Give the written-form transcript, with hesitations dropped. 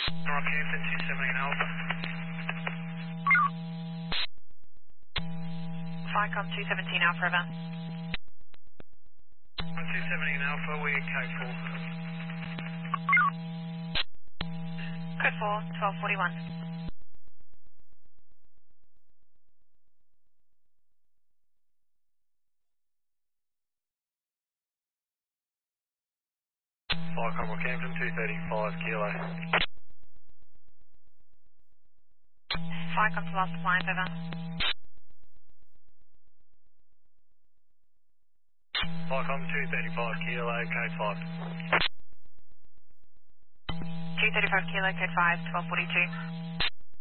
Northampton 217 Alpha. Vicom 217 Alpha River. 217 Alpha, we're K4. Code 4, 1241. Vicom Northampton 235 Kilo. Vicom to last appliance over. Vicom 235 Kilo, K5. 235 Kilo, Code 5, 1242.